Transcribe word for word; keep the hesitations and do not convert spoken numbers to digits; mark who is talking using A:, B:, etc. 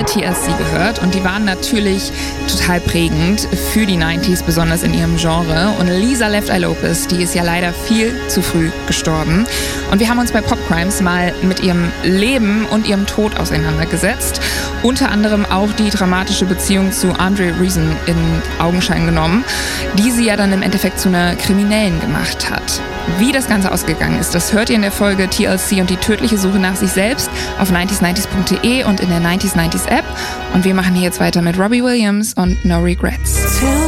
A: T L C gehört und die waren natürlich total prägend für die neunziger, besonders in ihrem Genre. Und Lisa Left Eye Lopez, die ist ja leider viel zu früh gestorben. Und wir haben uns bei Pop Crimes mal mit ihrem Leben und ihrem Tod auseinandergesetzt. Unter anderem auch die dramatische Beziehung zu Andre Rison in Augenschein genommen, die sie ja dann im Endeffekt zu einer Kriminellen gemacht hat. Wie das Ganze ausgegangen ist, das hört ihr in der Folge T L C und die tödliche Suche nach sich selbst auf neunzig neunzig punkt de und in der neunzig neunzig App. Und wir machen hier jetzt weiter mit Robbie Williams und No Regrets.